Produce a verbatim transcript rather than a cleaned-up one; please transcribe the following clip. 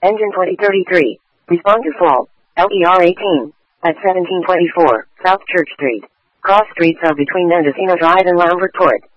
Engine twenty thirty-three. Respond to fault. L E R eighteen. At seventeen twenty-four, South Church Street. Cross streets are between Mendocino Drive and Lambert Court.